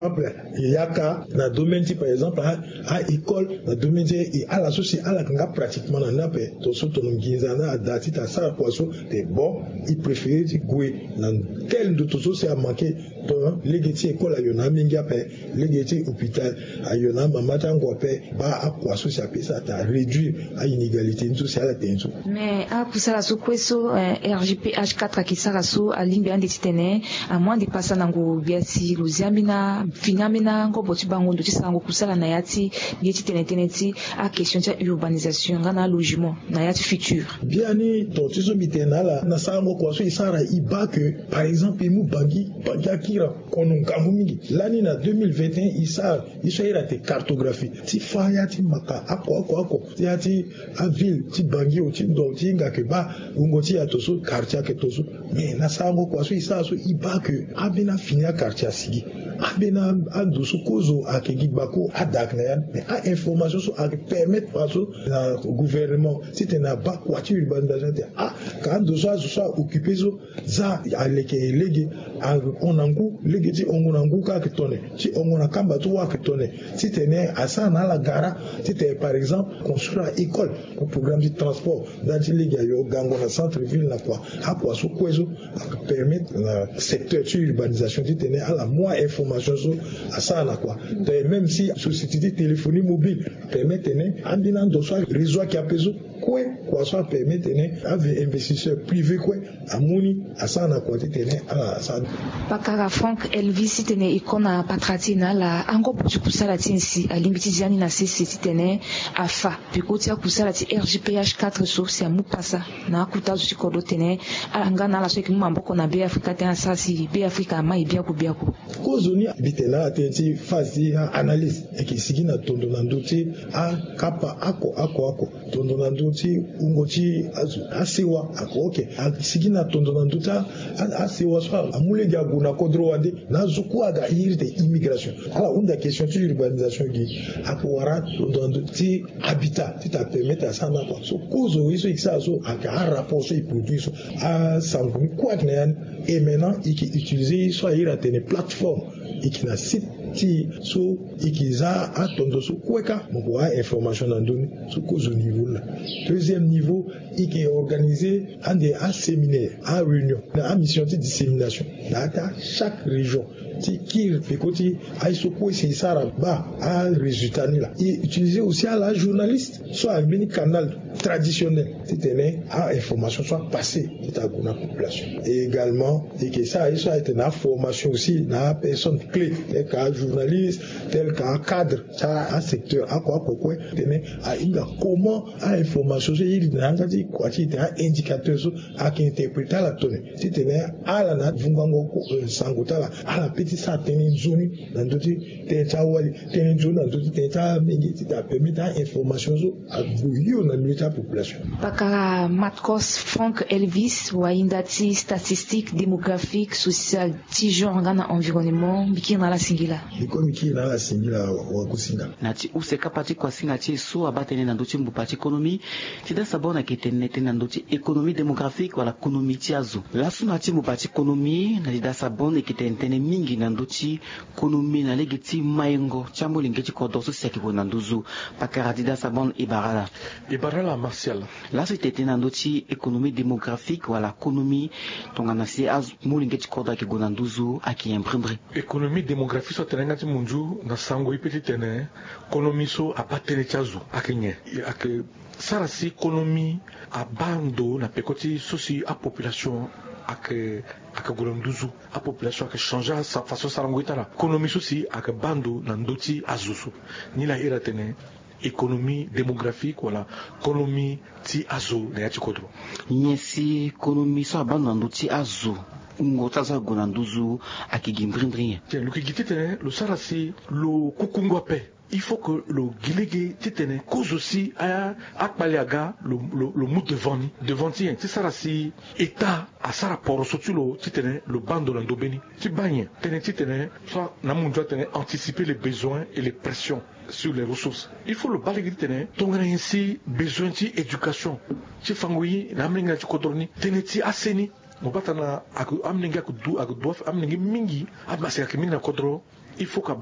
Il y a qu'à dans le domaine par exemple à école dans le domaine et à la société à la kanga pratiquement dans la paix tout ce ton ngizana à date à ça poisson des bon il préfère jouer dans tel de tout ça c'est à manquer donc les école à yona minga paix les hôpital à yona mamata ngopé ba à poisson ça peut ça ta réduire à inégalité sociale à tenso mais à poussa la sous RGPH4 qui sera sous à ligne bien détenu à moins de passer dans go biasi luziamina finamina ngo boti bango ndo tisango kusala na yati ngeti teneti a question de urbanisation ngana logement na yati futur biani to tizo mitena la na sango kwa so isara iba que par exemple mu bangi akira kono ngambu mingi lani na 2021 isa ira te cartographie ti fa yati maka ako yati a ville ti bangi o ti ndo ti ngake ba ngoti ya toso quartier ke toso mais na sango kwa so isa so iba que abina finia quartier sigi abena ando su kozo akegi bako adak na yan mais a information so a permettre paso na gouvernement si te na ba kwati urbanisation te quand do so occuper so za aleke lege onangu lege ti ongonangu ka ketone si ongona kamba to wa ketone si te ne asa na la gara si te par exemple construire école au programme de transport dans ti lege yo gango na centre ville na quoi a quoi so kwezo permettre na secteur de urbanisation ti te ne à la moins information à ça là quoi même si société de téléphonie mobile permet tenir andina do soit réseau qui a pesé quoi soit permet tenir avec investisseurs privés quoi amoni à ça na quoi tenir à ça pakara Frank Elvis tenir ikona patratina la ango pour kusala tinsi alimbiti jani na CC tenir afa pikoti ya kusala ti RGPH 4 so c'est mupasa na kutazo chikodo tenir anga na la so ki mamboko na be Africa ten asasi be Africa mai biako kozoni bitela atenti phase analyse et qui sigina tondo na ndoti a kapa ako tondo na ndoti ungoti asewa ako okay sigina tondo na ndota asewa so amule ga guna kodro wande na zukua ga irte immigration ala unda question sur urbanisation gi ako wara tondo na ndoti habitat ti ta permettre à ça na quoi so kozo iso iksa so aka rapport so produit so a sangumi quoi que et maintenant il utiliser so ira tene plateforme et qui na site ti so ikiza atondo so kweka moko a information na ndoni so kozo niveau là deuxième niveau il est organisé en des séminaires à réunion na mission de dissémination dans chaque région ti qui pekoti ay so ko c'est ça ba a résultat ni là et utiliser aussi à la journaliste soit un mini canal traditionnel c'est à information soit passée à la population et également et que ça a été une formation aussi na personne clé tel qu'un journaliste tel qu'un cadre ça un secteur à quoi tenait à comment à information il n'a pas dit quoi c'était un indicateur à qui interpréter la tonne c'était à la nat vungango sangota à la petite ça tenait zone dans d'autres tenait zone dans d'autres tenait mingi ça permet à information à bouillir dans la population pakara Matkos Frank Elvis wa indati statistique démographique social ti genre ngana environnement biki na la singila biko miki na la singila wa kusinga nati useka pati kwa singa ti so abatene na ndoti mbupati économie ti da sabona ki tenete na ndoti économie démographique wala économie ti azo la suna ti mbupati économie na da sabona ki tenene mingi na ndoti économie na legiti mayengo chambo lingeti ko doso seki ko na nduzu pakara ti da sabona ibarala Martial la c'était na ndoti économie démographique wala économie tongana si azo mulingeti ko da ki go na nduzu aki imprimer économie démographique so tenenga ti munju na sango ipeti tene économie so apatene chazu akenye ake sarasi économie abando na pekoti sosi a population ake golonduzu a population ake changer sa façon sarangoitala économie sosi ake bando na ndoti azusu ni la ira tene économie démographique wala économie ti azo na yati kodro nyesi économie so abando na ndoti azo ngota za gonanduzu akigimbrimbri tiens le kigitete le sarasi le kukungwape il faut que le gilege titene cause aussi à paliaga le mout devant tien c'est sarasi état à sa rapport surtout le titene le bando landobeni tu bagne titene soit namunja tene anticiper les besoins et les pressions sur les ressources il faut le balayer tene tongana ainsi besoin de éducation tu fangoyi namlinga tu kodroni tene ti aseni mobatana aku amninga ku du aku dof amningi mingi abasika kimina kodro il faut que